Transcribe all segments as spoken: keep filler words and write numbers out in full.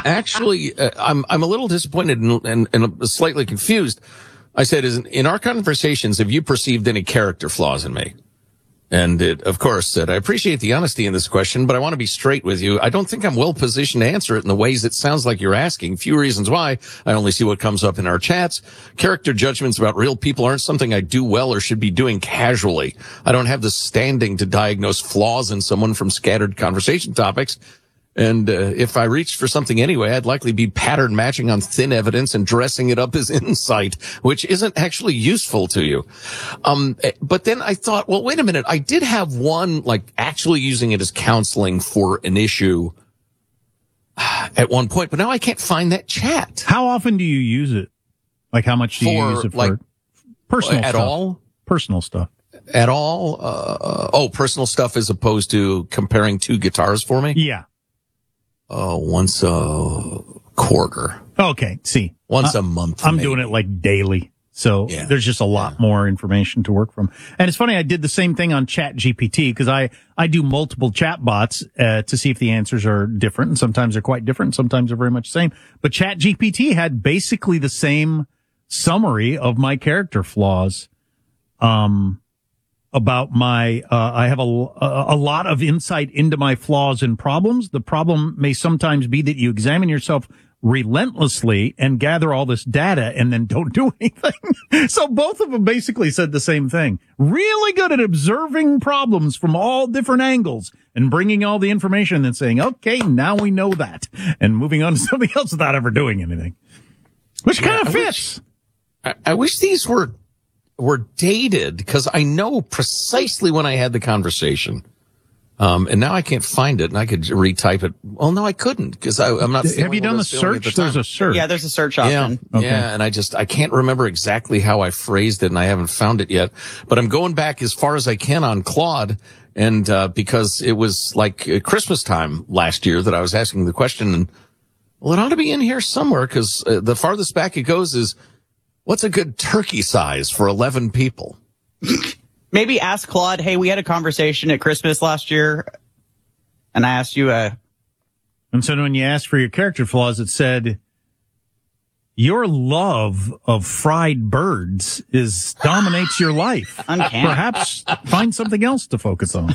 Actually, uh, I'm I'm a little disappointed and, and, and slightly confused. I said, is in our conversations, have you perceived any character flaws in me? And it, of course, said, I appreciate the honesty in this question, but I want to be straight with you. I don't think I'm well positioned to answer it in the ways it sounds like you're asking. Few reasons why. I only see what comes up in our chats. Character judgments about real people aren't something I do well or should be doing casually. I don't have the standing to diagnose flaws in someone from scattered conversation topics. And uh, if I reached for something anyway, I'd likely be pattern matching on thin evidence and dressing it up as insight, which isn't actually useful to you. Um, but then I thought, well, wait a minute. I did have one, like, actually using it as counseling for an issue at one point, but now I can't find that chat. How often do you use it? Like, how much do you for, use it for? Like, personal at stuff. all? Personal stuff. At all? Uh, oh, personal stuff as opposed to comparing two guitars for me? Yeah. Uh, once a quarter. Okay, see. Once uh, a month. I'm maybe. doing it like daily. So yeah. there's just a lot yeah. more information to work from. And it's funny, I did the same thing on Chat G P T because I, I do multiple chat bots uh, to see if the answers are different. And sometimes they're quite different. Sometimes they're very much the same. But Chat G P T had basically the same summary of my character flaws. Um, about my, uh, I have a, a lot of insight into my flaws and problems. The problem may sometimes be that you examine yourself relentlessly and gather all this data and then don't do anything. So both of them basically said the same thing. Really good at observing problems from all different angles and bringing all the information and then saying, okay, now we know that, and moving on to something else without ever doing anything. Which kind yeah, of fits. I, I wish these were were dated, because I know precisely when I had the conversation. Um, and now I can't find it, and I could retype it. Well, no, I couldn't, because I'm not. Have you done the search? The there's a search. Yeah, there's a search option. Yeah, okay. yeah, and I just, I can't remember exactly how I phrased it, and I haven't found it yet. But I'm going back as far as I can on Claude, and uh, because it was like uh, Christmas time last year that I was asking the question, and well, it ought to be in here somewhere, because uh, the farthest back it goes is, what's a good turkey size for eleven people? Maybe ask Claude, hey, we had a conversation at Christmas last year, and I asked you a... And so when you asked for your character flaws, it said, your love of fried birds is dominates your life. Uncanny. Perhaps find something else to focus on.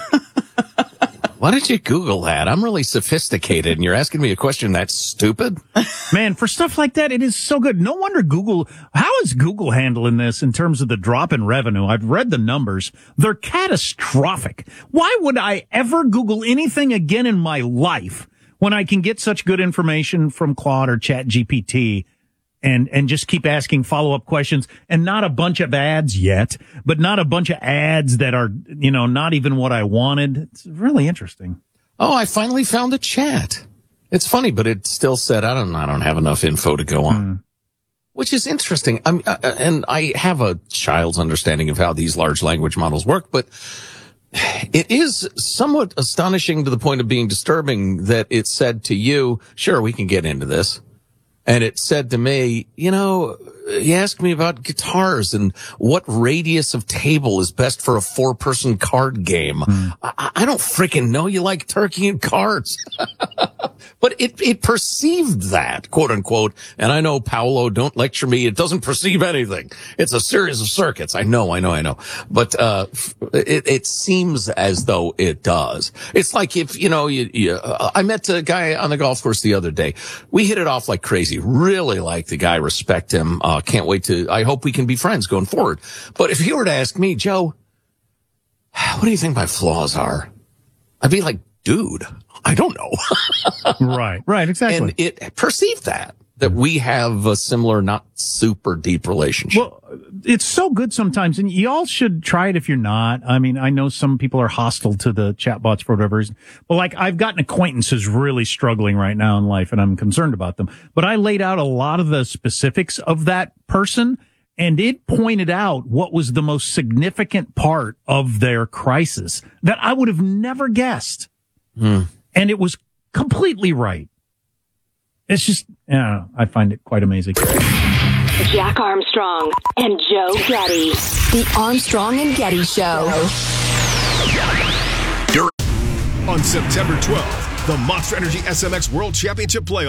Why did you Google that? I'm really sophisticated, and you're asking me a question that's stupid? Man, for stuff like that, it is so good. No wonder Google, how is Google handling this in terms of the drop in revenue? I've read the numbers. They're catastrophic. Why would I ever Google anything again in my life when I can get such good information from Claude or Chat G P T? And, and just keep asking follow-up questions, and not a bunch of ads yet, but not a bunch of ads that are, you know, not even what I wanted. It's really interesting. Oh, I finally found the chat. It's funny, but it still said, I don't, I don't have enough info to go on, mm. which is interesting. I'm, uh, and I have a child's understanding of how these large language models work, but it is somewhat astonishing to the point of being disturbing that it said to you, sure, we can get into this. And it said to me, you know, he asked me about guitars and what radius of table is best for a four-person card game. Mm. I, I don't freaking know. You like turkey and cards. But it, it perceived that, quote unquote. And I know, Paolo, don't lecture me. It doesn't perceive anything. It's a series of circuits. I know, I know, I know. But, uh, it, it seems as though it does. It's like if, you know, you, you uh, I met a guy on the golf course the other day. We hit it off like crazy. Really like the guy, respect him. Uh, can't wait to, I hope we can be friends going forward. But if you were to ask me, Joe, what do you think my flaws are? I'd be like, dude, I don't know. Right, right, exactly. And it perceived that, that we have a similar, not super deep relationship. Well, it's so good sometimes, and y'all should try it if you're not. I mean, I know some people are hostile to the chatbots for whatever reason, but like I've got an acquaintance who's really struggling right now in life, and I'm concerned about them. But I laid out a lot of the specifics of that person, and it pointed out what was the most significant part of their crisis that I would have never guessed. Hmm. And it was completely right. It's just, yeah, I find it quite amazing. Jack Armstrong and Joe Getty. The Armstrong and Getty Show. On September twelfth, the Monster Energy S M X World Championship Playoffs.